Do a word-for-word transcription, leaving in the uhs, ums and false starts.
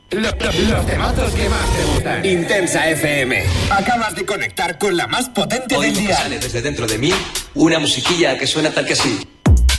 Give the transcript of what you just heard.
Lo- lo- los temazos que más te gustan. Intensa F M. Acabas de conectar con la más potente Oigo del que día. sale desde dentro de mí una musiquilla que suena tal que así.